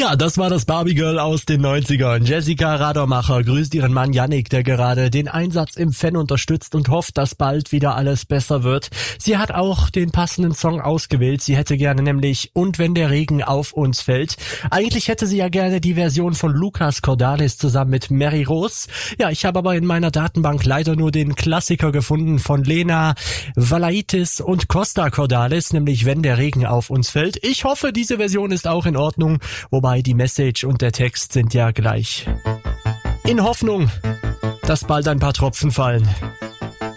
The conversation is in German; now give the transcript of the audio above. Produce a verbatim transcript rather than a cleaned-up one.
Ja, das war das Barbie Girl aus den neunzigern. Jessica Radermacher grüßt ihren Mann Yannick, der gerade den Einsatz im Fan unterstützt und hofft, dass bald wieder alles besser wird. Sie hat auch den passenden Song ausgewählt. Sie hätte gerne nämlich Und wenn der Regen auf uns fällt. Eigentlich hätte sie ja gerne die Version von Lucas Cordalis zusammen mit Mary Rose. Ja, ich habe aber in meiner Datenbank leider nur den Klassiker gefunden von Lena Valaitis und Costa Cordalis, nämlich Wenn der Regen auf uns fällt. Ich hoffe, diese Version ist auch in Ordnung, wobei die Message und der Text sind ja gleich. In Hoffnung, dass bald ein paar Tropfen fallen.